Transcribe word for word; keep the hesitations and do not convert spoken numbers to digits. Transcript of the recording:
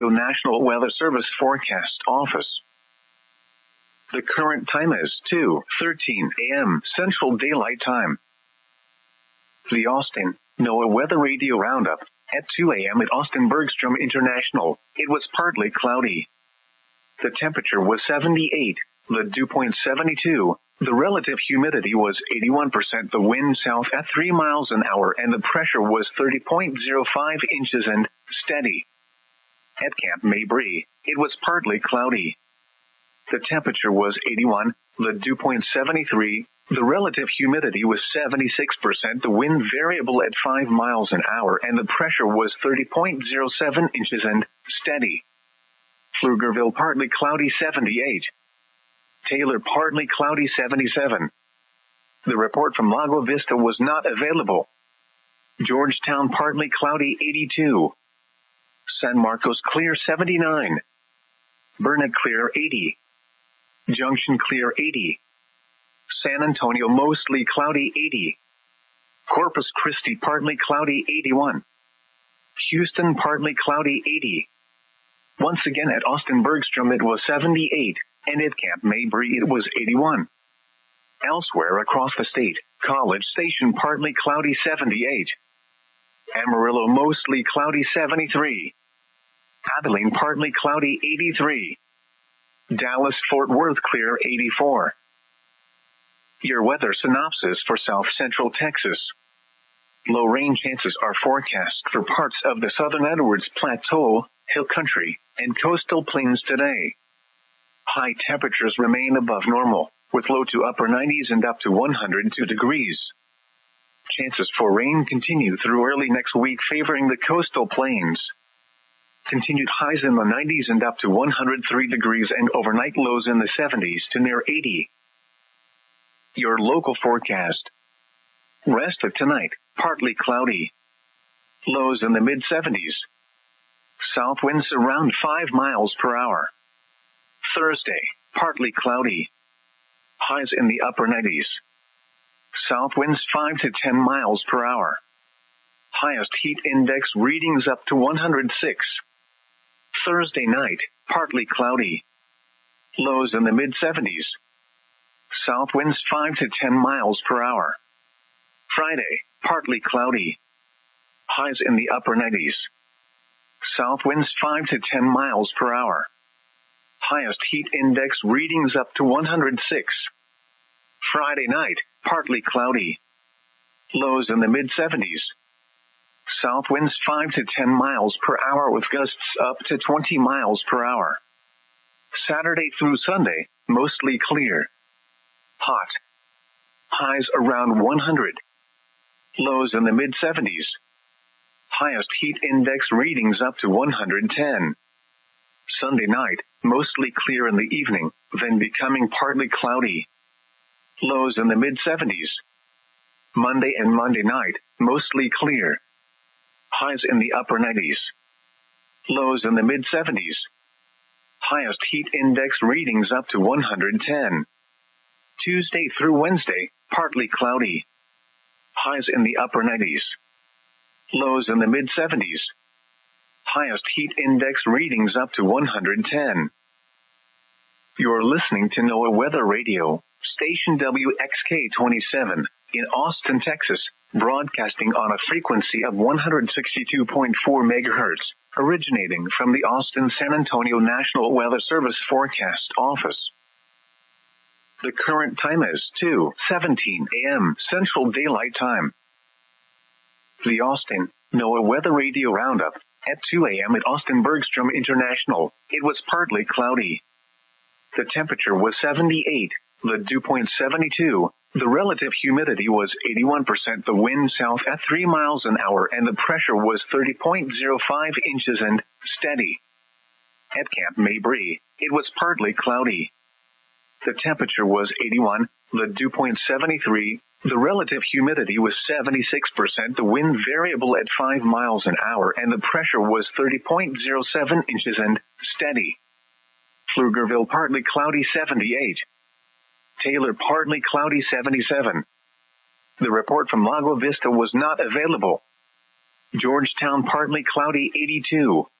National Weather Service Forecast Office. The current time is two thirteen a.m. Central Daylight Time. The Austin NOAA Weather Radio Roundup. At two a.m. at Austin Bergstrom International, it was partly cloudy. The temperature was seventy-eight, the dew point seventy-two, the relative humidity was eighty-one percent, the wind south at three miles an hour, and the pressure was thirty point zero five inches and steady. At Camp Mabry, it was partly cloudy. The temperature was eighty-one, the dew point seventy-three, the relative humidity was seventy-six percent, the wind variable at five miles an hour, and the pressure was thirty point zero seven inches and steady. Pflugerville partly cloudy seventy-eight. Taylor partly cloudy seventy-seven. The report from Lago Vista was not available. Georgetown partly cloudy eighty-two. San Marcos clear seventy-nine. Burnet clear eighty. Junction clear eighty. San Antonio mostly cloudy eighty. Corpus Christi partly cloudy eighty-one. Houston partly cloudy eighty. Once again at Austin Bergstrom it was seventy-eight, and at Camp Mabry it was eighty-one. Elsewhere across the state, College Station partly cloudy seventy-eight. Amarillo mostly cloudy seventy-three. Abilene partly cloudy eighty-three. Dallas-Fort Worth clear eighty-four. Your weather synopsis for South Central Texas. Low rain chances are forecast for parts of the southern Edwards Plateau, Hill Country, and coastal plains today. High temperatures remain above normal, with low to upper nineties and up to one hundred two degrees. Chances for rain continue through early next week, favoring the coastal plains. Continued highs in the nineties and up to one hundred three degrees, and overnight lows in the seventies to near eighty. Your local forecast. Rest of tonight, partly cloudy. Lows in the mid seventies. South winds around five miles per hour. Thursday, partly cloudy. Highs in the upper nineties. South winds five to ten miles per hour. Highest heat index readings up to one hundred six. Thursday night, partly cloudy. Lows in the mid seventies. South winds five to ten miles per hour. Friday, partly cloudy. Highs in the upper nineties. South winds five to ten miles per hour. Highest heat index readings up to one hundred six. Friday night, partly cloudy. Lows in the mid seventies. South winds five to ten miles per hour with gusts up to twenty miles per hour. Saturday through Sunday, mostly clear. Hot. Highs around one hundred. Lows in the mid seventies. Highest heat index readings up to one hundred ten. Sunday night, mostly clear in the evening, then becoming partly cloudy. Lows in the mid seventies. Monday and Monday night, mostly clear. Highs in the upper nineties. Lows in the mid seventies. Highest heat index readings up to one hundred ten. Tuesday through Wednesday, partly cloudy. Highs in the upper nineties. Lows in the mid seventies. Highest heat index readings up to one hundred ten. You're listening to NOAA Weather Radio, station W X K twenty-seven, in Austin, Texas, broadcasting on a frequency of one hundred sixty-two point four megahertz, originating from the Austin San Antonio National Weather Service Forecast Office. The current time is two seventeen a.m. Central Daylight Time. The Austin NOAA Weather Radio Roundup. At two a.m. at Austin Bergstrom International, it was partly cloudy. The temperature was seventy-eight, the dew point seventy-two, the relative humidity was eighty-one percent, the wind south at three miles an hour, and the pressure was thirty point zero five inches and steady. At Camp Mabry, it was partly cloudy. The temperature was eighty-one, the dew point seventy-three, the relative humidity was seventy-six percent, the wind variable at five miles an hour, and the pressure was thirty point zero seven inches and steady. Pflugerville partly cloudy seventy-eight. Taylor partly cloudy seventy-seven. The report from Lago Vista was not available. Georgetown partly cloudy eighty-two.